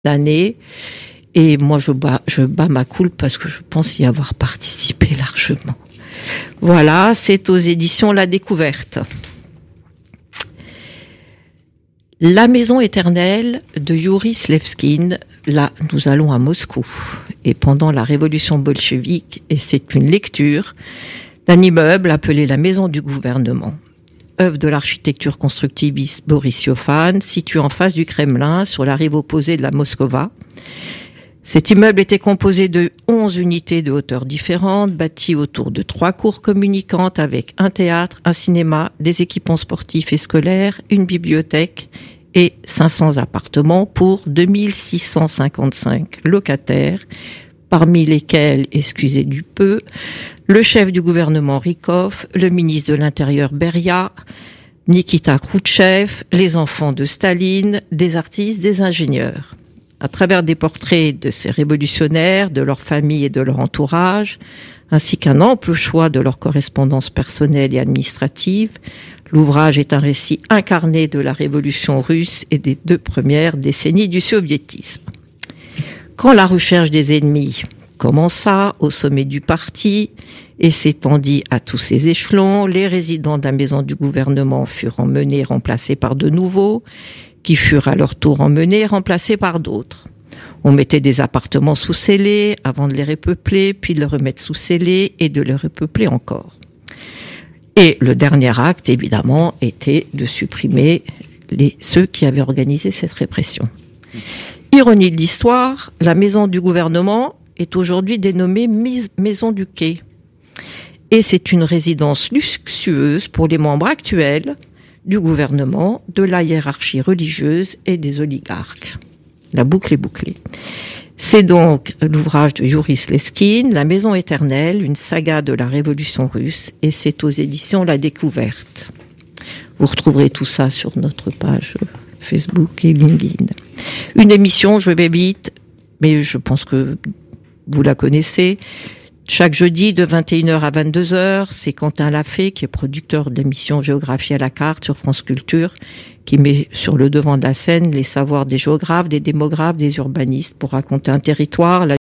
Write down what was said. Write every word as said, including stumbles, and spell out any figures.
d'années. Et moi, je bats, je bats ma coulpe parce que je pense y avoir participé largement. Voilà, c'est aux éditions La Découverte. La maison éternelle de Youri Slevskine. Là, nous allons à Moscou. Et pendant la révolution bolchevique, et c'est une lecture d'un immeuble appelé la maison du gouvernement. Œuvre de l'architecture constructiviste Boris Yofan, situé en face du Kremlin, sur la rive opposée de la Moskova. Cet immeuble était composé de onze unités de hauteur différentes, bâties autour de trois cours communicantes avec un théâtre, un cinéma, des équipements sportifs et scolaires, une bibliothèque et cinq cents appartements pour deux mille six cent cinquante-cinq locataires, parmi lesquels, excusez du peu, le chef du gouvernement Rykov, le ministre de l'Intérieur Beria, Nikita Khrouchtchev, les enfants de Staline, des artistes, des ingénieurs. À travers des portraits de ces révolutionnaires, de leurs familles et de leur entourage, ainsi qu'un ample choix de leurs correspondances personnelles et administratives, l'ouvrage est un récit incarné de la révolution russe et des deux premières décennies du soviétisme. Quand la recherche des ennemis commença au sommet du parti et s'étendit à tous ses échelons, les résidents de la maison du gouvernement furent emmenés et remplacés par de nouveaux, qui furent à leur tour emmenés et remplacés par d'autres. On mettait des appartements sous scellés avant de les repeupler, puis de les remettre sous scellés et de les repeupler encore. Et le dernier acte, évidemment, était de supprimer les, ceux qui avaient organisé cette répression. Ironie de l'histoire, la maison du gouvernement est aujourd'hui dénommée Maison du Quai. Et c'est une résidence luxueuse pour les membres actuels du gouvernement, de la hiérarchie religieuse et des oligarques. La boucle est bouclée. C'est donc l'ouvrage de Youri Slevskine, La Maison éternelle, une saga de la Révolution russe, et c'est aux éditions La Découverte. Vous retrouverez tout ça sur notre page Facebook et LinkedIn. Une émission, je vais vite, mais je pense que vous la connaissez. Chaque jeudi de vingt et une heures à vingt-deux heures, c'est Quentin Lafay, qui est producteur de l'émission Géographie à la carte sur France Culture, qui met sur le devant de la scène les savoirs des géographes, des démographes, des urbanistes pour raconter un territoire, la